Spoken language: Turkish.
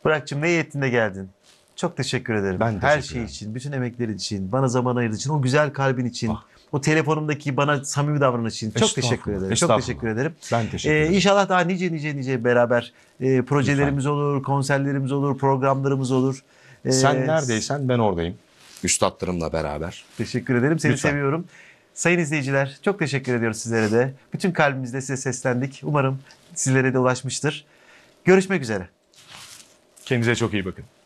Burak'cığım ne iyi ettin de geldin. Çok teşekkür ederim. Ben Her teşekkür şey ederim. için, bütün emeklerin için, bana zaman ayırdığın için, o güzel kalbin için, Ah. o telefonumdaki bana samimi davranış için çok teşekkür ederim. Çok Estağfurullah. teşekkür ederim. Ben teşekkür ederim. İnşallah daha nice beraber projelerimiz olur, konserlerimiz olur, programlarımız olur. Sen neredeysen ben oradayım. Üstadlarımla beraber. Teşekkür ederim. Seni Lütfen. seviyorum. Sayın izleyiciler, çok teşekkür ediyoruz sizlere de. Bütün kalbimizle size seslendik. Umarım sizlere de ulaşmıştır. Görüşmek üzere. Kendinize çok iyi bakın.